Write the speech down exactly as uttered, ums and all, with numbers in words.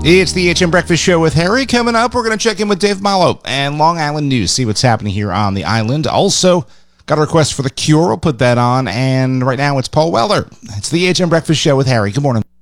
It's the H M Breakfast Show with Harry. Coming up, we're going to check in with Dave Malo and Long Island News, see what's happening here on the island. Also, got a request for The Cure. We'll put that on. And right now, it's Paul Weller. It's the H M Breakfast Show with Harry. Good morning.